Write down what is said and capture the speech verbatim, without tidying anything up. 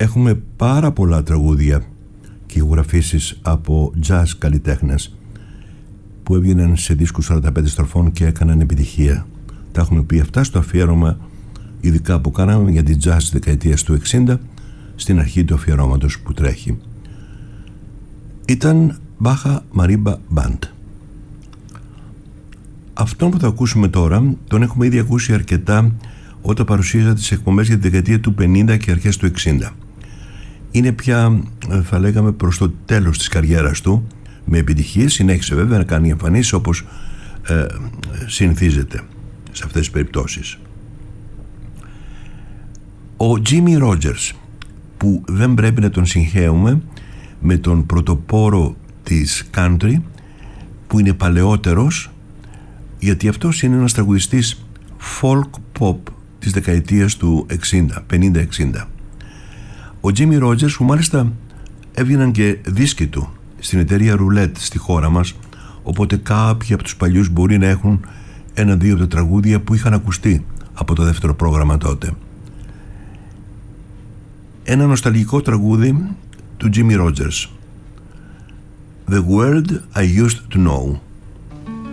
έχουμε πάρα πολλά τραγούδια και ηχογραφήσεις από jazz καλλιτέχνες που έβγαιναν σε δίσκους σαράντα πέντε στροφών και έκαναν επιτυχία. Τα έχουμε πει αυτά στο αφιέρωμα ειδικά που κάναμε για την jazz της δεκαετίας του εξήντα, στην αρχή του αφιερώματος που τρέχει. Ήταν Baja Marimba Band. Αυτόν που θα ακούσουμε τώρα τον έχουμε ήδη ακούσει αρκετά όταν παρουσίαζα τις εκπομπές για τη δεκαετία του πενήντα και αρχές του εξήντα. Είναι πια, θα λέγαμε, προς το τέλος της καριέρας του, με επιτυχίες. Συνέχισε βέβαια να κάνει εμφανίσεις όπως ε, συνηθίζεται σε αυτές τις περιπτώσεις. Ο Τζίμι Ρότζερς, που δεν πρέπει να τον συγχαίουμε με τον πρωτοπόρο της country, που είναι παλαιότερος, γιατί αυτός είναι ένας τραγουδιστής folk pop της δεκαετίας του εξήντα, πενήντα εξήντα. Ο Τζίμι Ρότζερς, που μάλιστα έβγαιναν και δίσκοι του στην εταιρεία Roulette στη χώρα μας, οπότε κάποιοι από τους παλιούς μπορεί να έχουν ένα-δύο από τα τραγούδια που είχαν ακουστεί από το δεύτερο πρόγραμμα τότε. Ένα νοσταλγικό τραγούδι του Τζίμι Ρότζερς, The World I Used to Know.